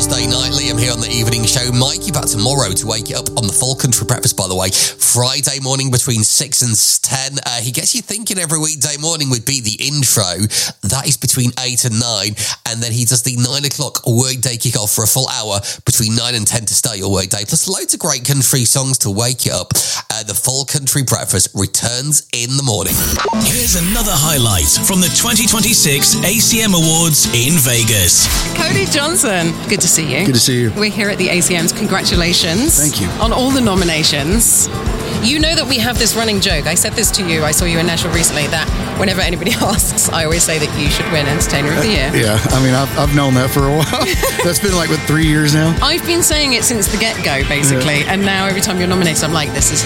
Thursday night. Liam here on the evening show. Mikey back tomorrow to wake you up on the Full Country Breakfast, by the way. Friday morning between 6 and 10. He gets you thinking every weekday morning with Beat the Intro. That is between 8 and 9. And then he does the 9 o'clock workday kickoff for a full hour between 9 and 10 to start your workday. Plus loads of great country songs to wake you up. The Full Country Breakfast returns in the morning. Here's another highlight from the 2026 ACM Awards in Vegas. Cody Johnson, good to see you. Good to see you. We're here at the ACMs. Congratulations. Thank you. On all the nominations. You know that we have this running joke. I said this to you. I saw you in Nashville recently that whenever anybody asks, I always say that you should win Entertainer of the Year. Yeah, I mean, I've known that for a while. That's been like, 3 years now? I've been saying it since the get-go, basically. Yeah. And now every time you're nominated, I'm like, this is